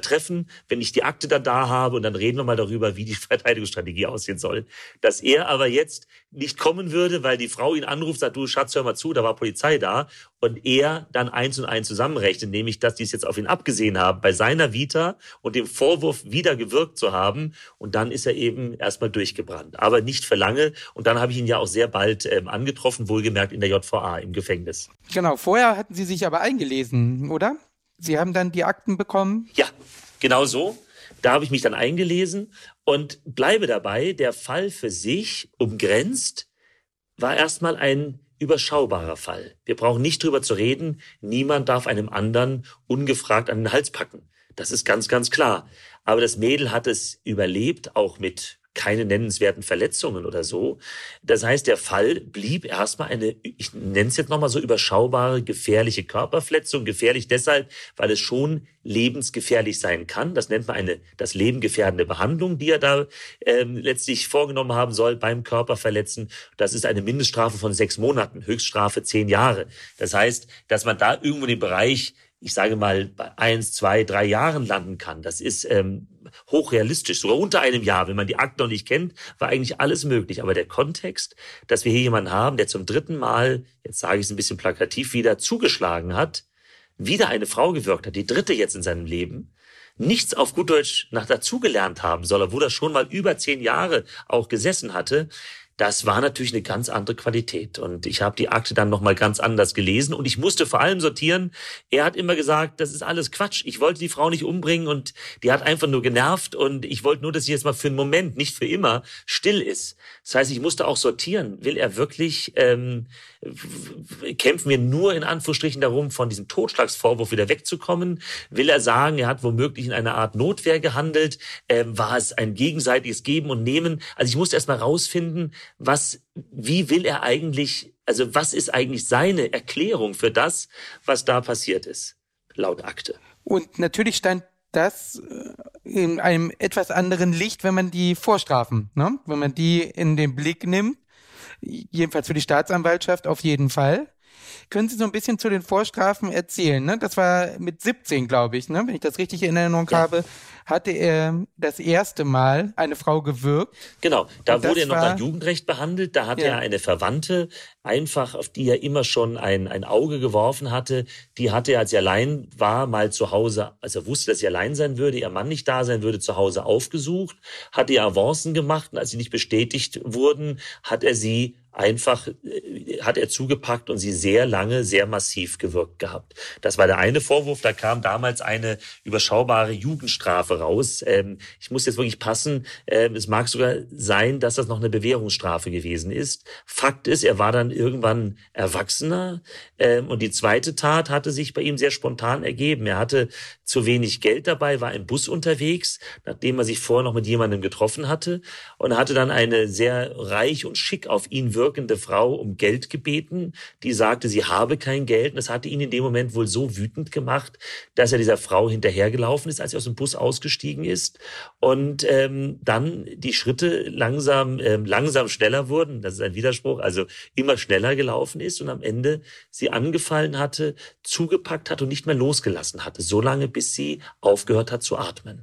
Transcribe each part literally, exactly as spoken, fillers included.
treffen, wenn ich die Akte dann da habe und dann reden wir mal darüber, wie die Verteidigungsstrategie aussehen soll. Dass er aber jetzt nicht kommen würde, weil die Frau ihn anruft, sagt, du Schatz, hör mal zu, da war Polizei da und er dann eins und eins zusammenrechnet, nämlich, dass die es jetzt auf ihn abgesehen haben, bei seiner Vita und dem Vorwurf wieder gewirkt zu haben und dann ist er eben erstmal durchgebrannt, aber nicht für lange und dann habe ich ihn ja auch sehr bald ähm, angetroffen, wohlgemerkt in der J V A im Gefängnis. Genau, vorher hatten Sie sich aber eingelesen, oder? Sie haben dann die Akten bekommen? Ja, genau so. Da habe ich mich dann eingelesen und bleibe dabei, der Fall für sich umgrenzt war erstmal ein überschaubarer Fall. Wir brauchen nicht drüber zu reden, niemand darf einem anderen ungefragt an den Hals packen. Das ist ganz, ganz klar. Aber das Mädel hat es überlebt, auch mit keine nennenswerten Verletzungen oder so. Das heißt, der Fall blieb erstmal eine, ich nenne es jetzt nochmal so, überschaubare, gefährliche Körperverletzung. Gefährlich deshalb, weil es schon lebensgefährlich sein kann. Das nennt man eine, das lebensgefährdende Behandlung, die er da ähm, letztlich vorgenommen haben soll beim Körperverletzen. Das ist eine Mindeststrafe von sechs Monaten, Höchststrafe zehn Jahre. Das heißt, dass man da irgendwo den Bereich, ich sage mal, bei eins, zwei, drei Jahren landen kann. Das ist ähm, hochrealistisch, sogar unter einem Jahr. Wenn man die Akte noch nicht kennt, war eigentlich alles möglich. Aber der Kontext, dass wir hier jemanden haben, der zum dritten Mal, jetzt sage ich es ein bisschen plakativ wieder, zugeschlagen hat, wieder eine Frau gewirkt hat, die dritte jetzt in seinem Leben, nichts auf gut Deutsch nach dazugelernt haben soll, obwohl er schon mal über zehn Jahre auch gesessen hatte, das war natürlich eine ganz andere Qualität. Und ich habe die Akte dann nochmal ganz anders gelesen. Und ich musste vor allem sortieren, er hat immer gesagt, das ist alles Quatsch. Ich wollte die Frau nicht umbringen und die hat einfach nur genervt. Und ich wollte nur, dass sie jetzt mal für einen Moment, nicht für immer, still ist. Das heißt, ich musste auch sortieren. Will er wirklich, ähm, kämpfen wir nur in Anführungsstrichen darum, von diesem Totschlagsvorwurf wieder wegzukommen? Will er sagen, er hat womöglich in einer Art Notwehr gehandelt? Ähm, war es ein gegenseitiges Geben und Nehmen? Also ich musste erst mal rausfinden, was, wie will er eigentlich, also was ist eigentlich seine Erklärung für das, was da passiert ist, laut Akte. Und natürlich stand das in einem etwas anderen Licht, wenn man die Vorstrafen, ne? Wenn man die in den Blick nimmt, jedenfalls für die Staatsanwaltschaft auf jeden Fall. Können Sie so ein bisschen zu den Vorstrafen erzählen? Ne? Das war mit siebzehn, glaube ich, ne? Wenn ich das richtig in Erinnerung ja. habe, hatte er das erste Mal eine Frau gewürgt. Genau, da wurde er noch nach Jugendrecht behandelt. Da hatte ja. er eine Verwandte, einfach auf die er immer schon ein, ein Auge geworfen hatte. Die hatte er, als er allein war, mal zu Hause, als er wusste, dass sie allein sein würde, ihr Mann nicht da sein würde, zu Hause aufgesucht, hat ihr Avancen gemacht und als sie nicht bestätigt wurden, hat er sie einfach, hat er zugepackt und sie sehr lange, sehr massiv gewürgt gehabt. Das war der eine Vorwurf, da kam damals eine überschaubare Jugendstrafe raus. Ähm, ich muss jetzt wirklich passen, ähm, es mag sogar sein, dass das noch eine Bewährungsstrafe gewesen ist. Fakt ist, er war dann irgendwann Erwachsener ähm, und die zweite Tat hatte sich bei ihm sehr spontan ergeben. Er hatte zu wenig Geld dabei, war im Bus unterwegs, nachdem er sich vorher noch mit jemandem getroffen hatte und hatte dann eine sehr reich und schick auf ihn wirkende Frau um Geld gebeten, die sagte, sie habe kein Geld und das hatte ihn in dem Moment wohl so wütend gemacht, dass er dieser Frau hinterhergelaufen ist, als er aus dem Bus ausgestiegen ist und ähm, dann die Schritte langsam ähm, langsam schneller wurden, das ist ein Widerspruch, also immer schneller gelaufen ist und am Ende sie angefallen hatte, zugepackt hat und nicht mehr losgelassen hatte, so lange bis sie aufgehört hat zu atmen.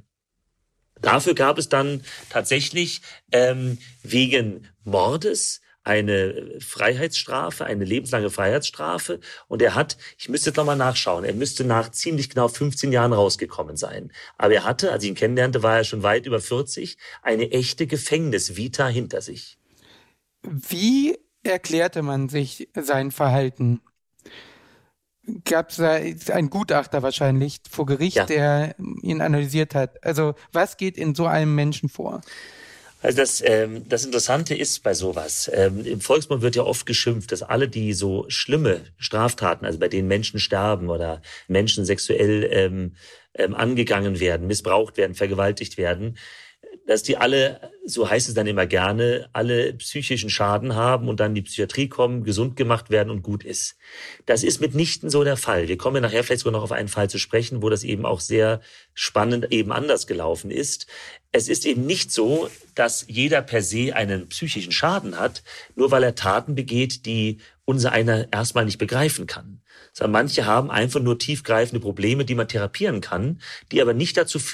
Dafür gab es dann tatsächlich ähm, wegen Mordes eine Freiheitsstrafe, eine lebenslange Freiheitsstrafe. Und er hat, ich müsste jetzt nochmal nachschauen, er müsste nach ziemlich genau fünfzehn Jahren rausgekommen sein. Aber er hatte, als ich ihn kennenlernte, war er schon weit über vierzig, eine echte Gefängnisvita hinter sich. Wie erklärte man sich sein Verhalten? Gab es einen Gutachter wahrscheinlich vor Gericht, ja. der ihn analysiert hat? Also was geht in so einem Menschen vor? Also das, ähm, das Interessante ist bei sowas, ähm, im Volksmund wird ja oft geschimpft, dass alle, die so schlimme Straftaten, also bei denen Menschen sterben oder Menschen sexuell ähm, ähm, angegangen werden, missbraucht werden, vergewaltigt werden, dass die alle, so heißt es dann immer gerne, alle psychischen Schaden haben und dann in die Psychiatrie kommen, gesund gemacht werden und gut ist. Das ist mitnichten so der Fall. Wir kommen nachher vielleicht sogar noch auf einen Fall zu sprechen, wo das eben auch sehr spannend eben anders gelaufen ist. Es ist eben nicht so, dass jeder per se einen psychischen Schaden hat, nur weil er Taten begeht, die unser einer erstmal nicht begreifen kann. Sondern manche haben einfach nur tiefgreifende Probleme, die man therapieren kann, die aber nicht dazu führen,